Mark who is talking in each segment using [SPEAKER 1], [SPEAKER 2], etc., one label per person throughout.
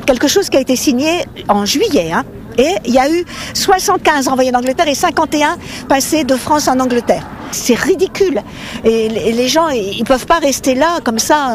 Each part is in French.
[SPEAKER 1] quelque chose qui a été signé en juillet, hein. Et il y a eu 75 envoyés d'Angleterre et 51 passés de France en Angleterre. C'est ridicule. Et les gens, ils peuvent pas rester là comme ça.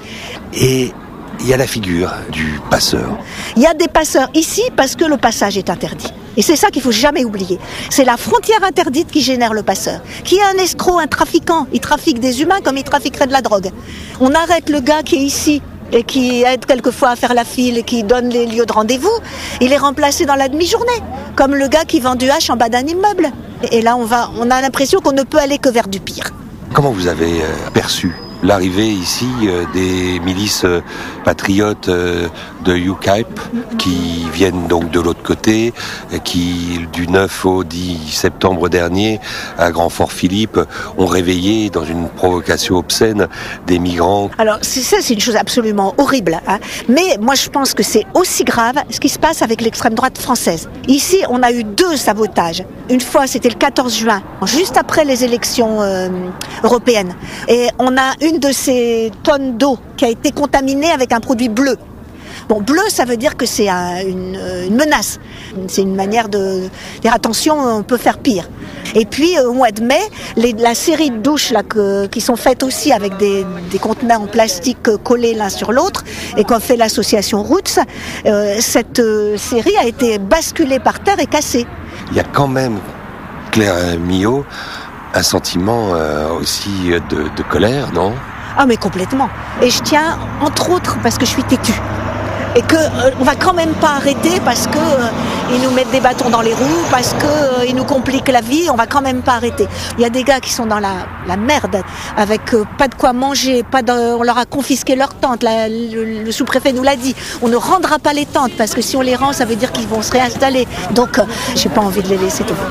[SPEAKER 2] Et il y a la figure du passeur.
[SPEAKER 1] Il y a des passeurs ici parce que le passage est interdit. Et c'est ça qu'il faut jamais oublier. C'est la frontière interdite qui génère le passeur. Qui est un escroc, un trafiquant. Il trafique des humains comme il trafiquerait de la drogue. On arrête le gars qui est ici et qui aide quelquefois à faire la file et qui donne les lieux de rendez-vous, il est remplacé dans la demi-journée, comme le gars qui vend du hache en bas d'un immeuble. Et là, on a l'impression qu'on ne peut aller que vers du pire.
[SPEAKER 2] Comment vous avez perçu l'arrivée ici des milices patriotes de UKIP qui viennent donc de l'autre côté, qui du 9 au 10 septembre dernier à Grand Fort Philippe ont réveillé dans une provocation obscène des migrants.
[SPEAKER 1] Alors c'est une chose absolument horrible, hein. Mais moi je pense que c'est aussi grave ce qui se passe avec l'extrême droite française. Ici on a eu 2 sabotages. Une fois c'était le 14 juin, juste après les élections européennes. Et on a une de ces tonnes d'eau qui a été contaminée avec un produit bleu. Bon, bleu, ça veut dire que c'est une menace. C'est une manière de dire attention, on peut faire pire. Et puis, au mois de mai, la série de douches là, qui sont faites aussi avec des contenants en plastique collés l'un sur l'autre et qu'a fait l'association Roots, cette série a été basculée par terre et cassée.
[SPEAKER 2] Il y a quand même, Claire Millot, un sentiment aussi de colère, non ?
[SPEAKER 1] Ah mais complètement. Et je tiens, entre autres, parce que je suis têtue. Et qu'on va quand même pas arrêter parce que ils nous mettent des bâtons dans les roues, parce que ils nous compliquent la vie, on va quand même pas arrêter. Il y a des gars qui sont dans la merde, avec pas de quoi manger, on leur a confisqué leur tente, le sous-préfet nous l'a dit. On ne rendra pas les tentes, parce que si on les rend, ça veut dire qu'ils vont se réinstaller. Donc, j'ai pas envie de les laisser tomber.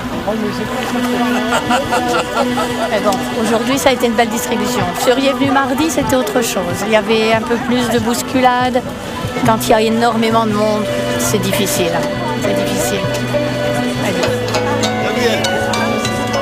[SPEAKER 3] Mais bon, aujourd'hui, ça a été une belle distribution. Vous seriez venu mardi, c'était autre chose. Il y avait un peu plus de bousculade. Quand il y a énormément de monde, c'est difficile. C'est difficile.